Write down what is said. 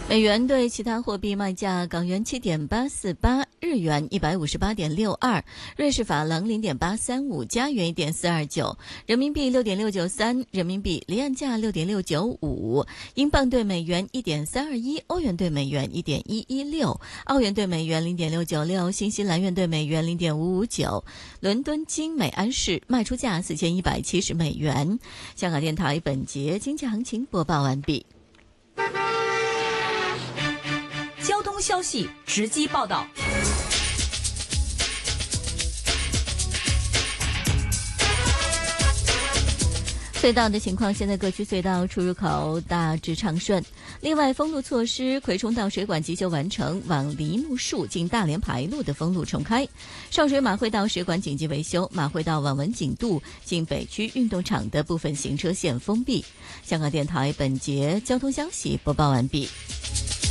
美元对其他货币卖价：港元7.848，日元158.62，瑞士法郎0.835，加元1.429，人民币6.693，人民币离岸价6.695，英镑对美元1.321，欧元对美元1.116，澳元对美元0.696，新西兰元对美元0.559。伦敦金每安士卖出价4170美元。香港电台本节经济行情播报完毕。 交通消息直击报道。 隧道的情况，现在各区隧道出入口大致畅顺。另外，封路措施，葵涌道水管急修完成，往梨木树进大连排路的封路重开。上水马会道水管紧急维修，马会道往文景渡进北区运动场的部分行车线封闭。香港电台本节交通消息播报完毕。